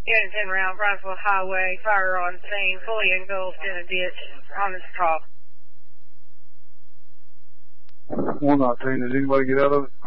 Unit 10 round, Brownsville Highway, fire on scene, fully engulfed in a ditch on this call. 119, did anybody get out of it?